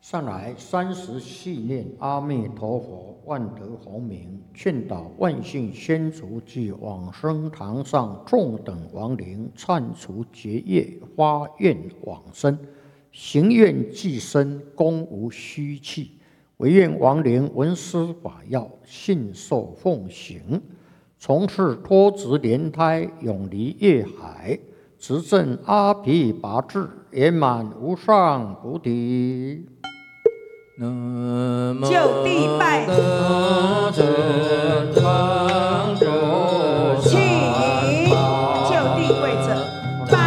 上来30系念阿弥陀佛，万德洪名，劝导万姓先祖及往生堂上众等亡灵，忏除结业，发愿往生，行愿济生，功无虚弃。唯愿亡灵闻思法要，信受奉行，从此脱执莲胎，永离业海，直证阿毗跋致，圆满无上菩提。 就地拜。